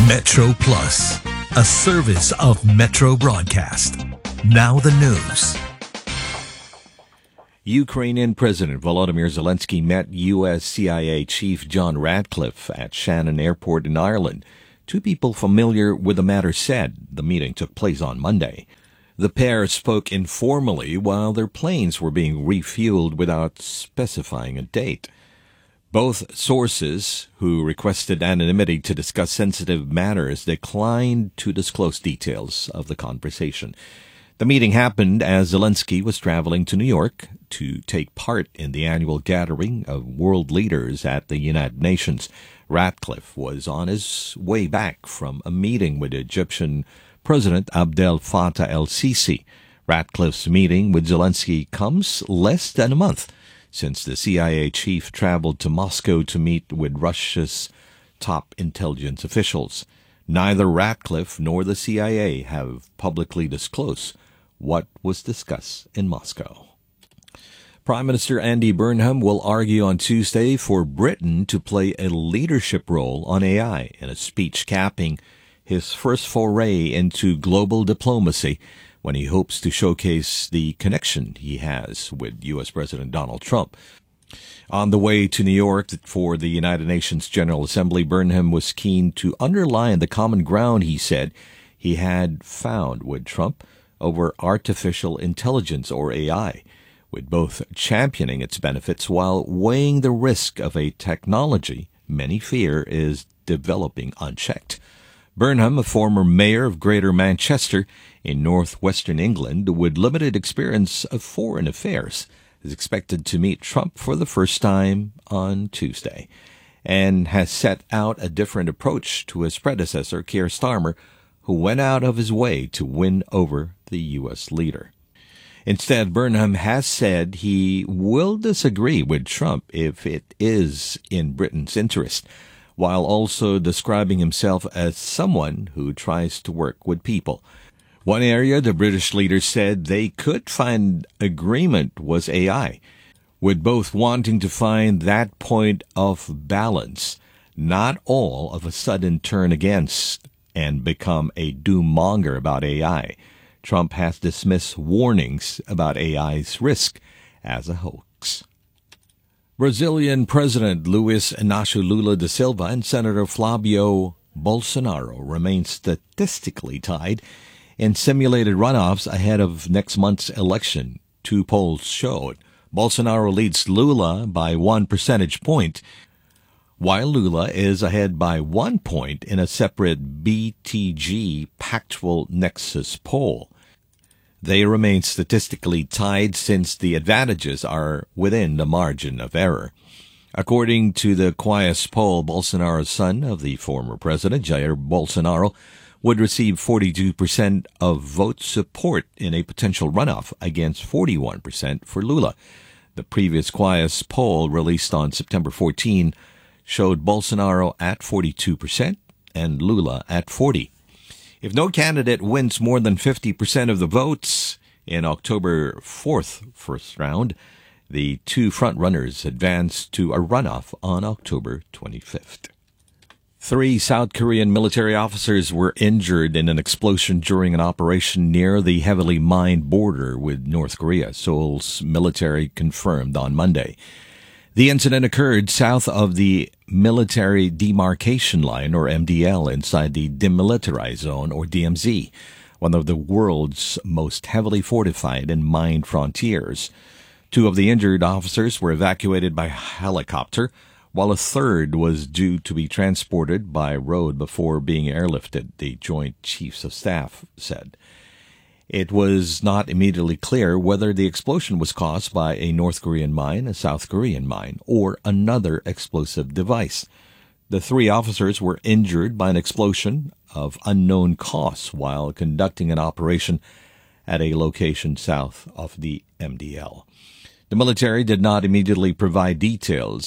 Metro Plus, a service of Metro Broadcast. Now the news. Ukrainian President Volodymyr Zelensky met U.S. CIA Chief John Ratcliffe at Shannon Airport in Ireland. Two people familiar with the matter said the meeting took place on Monday. The pair spoke informally while their planes were being refueled without specifying a date. Both sources, who requested anonymity to discuss sensitive matters, declined to disclose details of the conversation. The meeting happened as Zelensky was traveling to New York to take part in the annual gathering of world leaders at the United Nations. Ratcliffe was on his way back from a meeting with Egyptian President Abdel Fattah el-Sisi. Ratcliffe's meeting with Zelensky comes less than a month since the CIA chief traveled to Moscow to meet with Russia's top intelligence officials. Neither Ratcliffe nor the CIA have publicly disclosed what was discussed in Moscow. Prime Minister Andy Burnham will argue on Tuesday for Britain to play a leadership role on AI in a speech capping his first foray into global diplomacy, when he hopes to showcase the connection he has with U.S. President Donald Trump. On the way to New York for the United Nations General Assembly, Burnham was keen to underline the common ground he said he had found with Trump over artificial intelligence, or AI, with both championing its benefits while weighing the risk of a technology many fear is developing unchecked. Burnham, a former mayor of Greater Manchester in northwestern England with limited experience of foreign affairs, is expected to meet Trump for the first time on Tuesday and has set out a different approach to his predecessor, Keir Starmer, who went out of his way to win over the U.S. leader. Instead, Burnham has said he will disagree with Trump if it is in Britain's interest, while also describing himself as someone who tries to work with people. One area the British leader said they could find agreement was AI, with both wanting to find that point of balance, not all of a sudden turn against and become a doom-monger about AI. Trump has dismissed warnings about AI's risk as a hoax. Brazilian President Luiz Inácio Lula da Silva and Senator Flavio Bolsonaro remain statistically tied in simulated runoffs ahead of next month's election. Two polls showed Bolsonaro leads Lula by 1 percentage point, while Lula is ahead by 1 point in a separate BTG Pactual Nexus poll. They remain statistically tied since the advantages are within the margin of error. According to the Quaest poll, Bolsonaro's son of the former president, Jair Bolsonaro, would receive 42% of vote support in a potential runoff against 41% for Lula. The previous Quaest poll, released on September 14, showed Bolsonaro at 42% and Lula at 40%. If no candidate wins more than 50% of the votes in October 4th first round, the two frontrunners advance to a runoff on October 25th. 3 South Korean military officers were injured in an explosion during an operation near the heavily mined border with North Korea, Seoul's military confirmed on Monday. The incident occurred south of the Military Demarcation Line, or MDL, inside the Demilitarized Zone, or DMZ, one of the world's most heavily fortified and mined frontiers. 2 of the injured officers were evacuated by helicopter, while a third was due to be transported by road before being airlifted, the Joint Chiefs of Staff said. It was not immediately clear whether the explosion was caused by a North Korean mine, a South Korean mine, or another explosive device. The 3 officers were injured by an explosion of unknown cause while conducting an operation at a location south of the MDL. The military did not immediately provide details